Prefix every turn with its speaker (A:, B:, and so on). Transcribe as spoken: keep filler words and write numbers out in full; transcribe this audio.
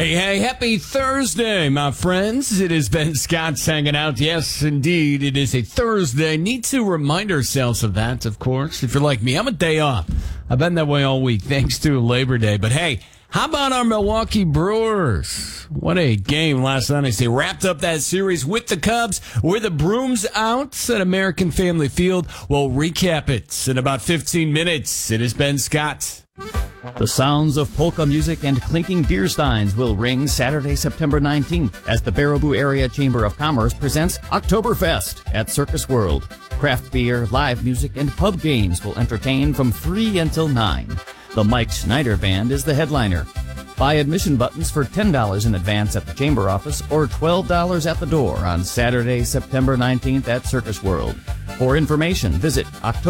A: Hey, hey, happy Thursday, my friends. It is Ben Scott's hanging out. Yes, indeed, it is a Thursday. Need to remind ourselves of that, of course. If you're like me, I'm a day off. I've been that way all week, thanks to Labor Day. But hey, how about our Milwaukee Brewers? What a game last night. They wrapped up that series with the Cubs. Were the brooms out at American Family Field? We'll recap it in about fifteen minutes. It is Ben Scott.
B: The sounds of polka music and clinking beer steins will ring Saturday, September nineteenth as the Baraboo Area Chamber of Commerce presents Oktoberfest at Circus World. Craft beer, live music, and pub games will entertain from three until nine. The Mike Schneider Band is the headliner. Buy admission buttons for ten dollars in advance at the Chamber office or twelve dollars at the door on Saturday, September nineteenth at Circus World. For information, visit Oktoberfest.